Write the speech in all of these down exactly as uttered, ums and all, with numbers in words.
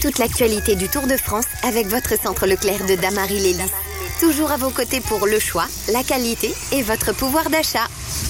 toute l'actualité du Tour de France avec votre centre Leclerc de Damary-Lélis. Toujours à vos côtés pour le choix, la qualité et votre pouvoir d'achat.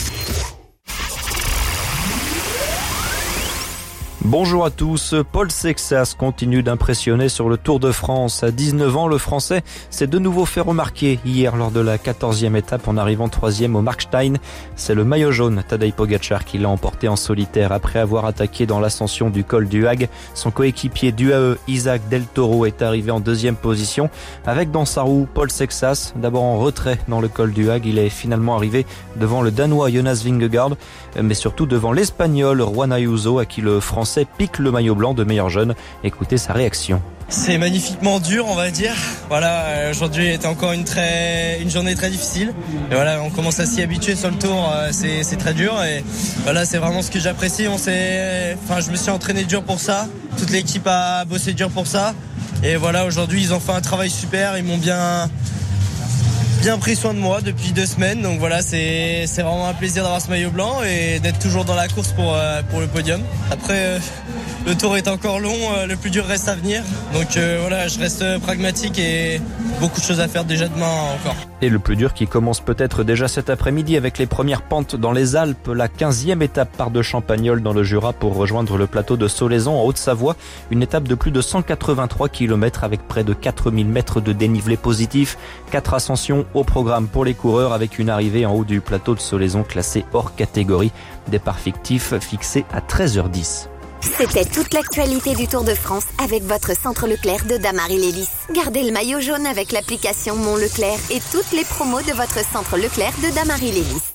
Bonjour à tous, Paul Sexas continue d'impressionner sur le Tour de France. À dix-neuf ans, le Français s'est de nouveau fait remarquer hier lors de la quatorzième étape en arrivant troisième au Markstein. C'est le maillot jaune Tadej Pogačar qui l'a emporté en solitaire après avoir attaqué dans l'ascension du col du Hague. Son coéquipier d'U A E, Isaac Del Toro, est arrivé en deuxième position avec dans sa roue Paul Sexas. D'abord en retrait dans le col du Hague, il est finalement arrivé devant le Danois Jonas Vingegaard, mais surtout devant l'Espagnol Juan Ayuso à qui le Français pique le maillot blanc de meilleur jeune. Écoutez sa réaction. C'est magnifiquement dur, on va dire. Voilà, aujourd'hui était encore une très, une journée très difficile. Et voilà, on commence à s'y habituer sur le tour. C'est, c'est très dur. Et voilà, c'est vraiment ce que j'apprécie. On s'est, enfin, je me suis entraîné dur pour ça. Toute l'équipe a bossé dur pour ça. Et voilà, aujourd'hui, ils ont fait un travail super. Ils m'ont bien, bien pris soin de moi depuis deux semaines. Donc voilà, c'est, c'est vraiment un plaisir d'avoir ce maillot blanc et d'être toujours dans la course pour, pour le podium. Après, le tour est encore long, le plus dur reste à venir. Donc euh, voilà, je reste pragmatique et beaucoup de choses à faire déjà demain encore. Et le plus dur qui commence peut-être déjà cet après-midi avec les premières pentes dans les Alpes. La quinzième étape part de Champagnole dans le Jura pour rejoindre le plateau de Solaizon en Haute-Savoie. Une étape de plus de cent quatre-vingt-trois kilomètres avec près de quatre mille mètres de dénivelé positif. Quatre ascensions au programme pour les coureurs avec une arrivée en haut du plateau de Solaizon classé hors catégorie. Départ fictif fixé à treize heures dix. C'était toute l'actualité du Tour de France avec votre centre Leclerc de Damary-Lélis. Gardez le maillot jaune avec l'application Mon Leclerc et toutes les promos de votre centre Leclerc de Damary-Lélis.